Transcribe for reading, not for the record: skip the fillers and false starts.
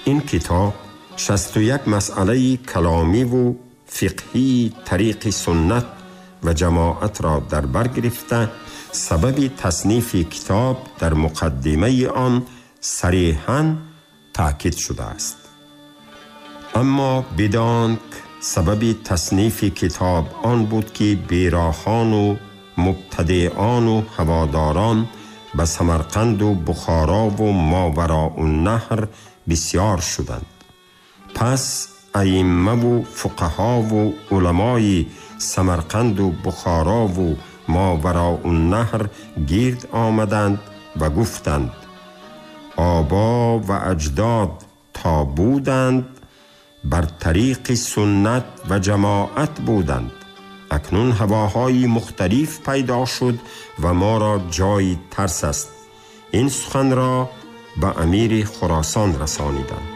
این کتاب 61 مسئله کلامی و فقهی طریق سنت و جماعت را در بر گرفته، سبب تصنیف کتاب در مقدمه آن صریحاً تأکید شده است. اما بدانک سبب تصنیف کتاب آن بود که بیراهان و مبتدعان و هواداران به سمرقند و بخارا و ماوراء النهر بسیار شدند. پس ائمه و فقها و علمای سمرقند و بخارا و ماوراء النهر گرد آمدند و گفتند آبا و اجداد تا بودند بر طریق سنت و جماعت بودند. اکنون هواهای مختلف پیدا شد و ما را جای ترس است. این سخن را به امیر خراسان رسانیدند.